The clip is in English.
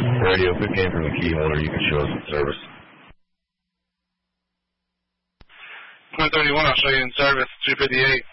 Radio, if it came from the key holder, you can show us in service. 131, I'll show you in service, 258.